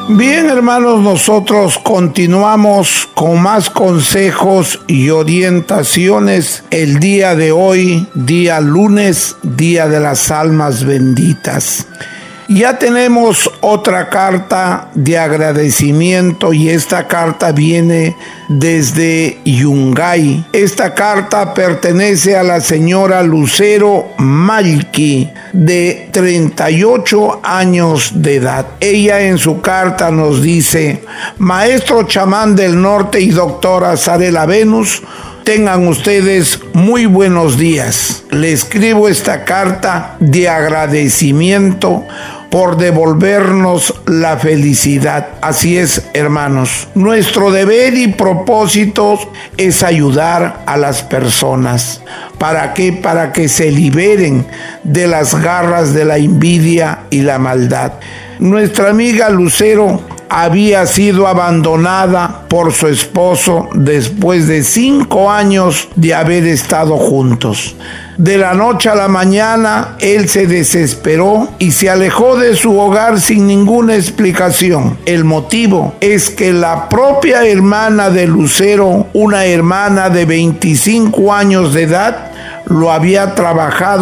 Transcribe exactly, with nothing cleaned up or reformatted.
Bien, hermanos, nosotros continuamos con más consejos y orientaciones el día de hoy, día lunes, día de las almas benditas. Ya tenemos otra carta de agradecimiento y esta carta viene desde Yungay. Esta carta pertenece a la señora Lucero Malki, de treinta y ocho años de edad. Ella en su carta nos dice: maestro chamán del norte y doctora Zarela Venus, tengan ustedes muy buenos días. Le escribo esta carta de agradecimiento por devolvernos la felicidad. Así es, hermanos. Nuestro deber y propósito es ayudar a las personas. ¿Para qué? Para que se liberen de las garras de la envidia y la maldad. Nuestra amiga Lucero había sido abandonada por su esposo después de cinco años de haber estado juntos. De la noche a la mañana, él se desesperó y se alejó de su hogar sin ninguna explicación. El motivo es que la propia hermana de Lucero, una hermana de veinticinco años de edad, lo había trabajado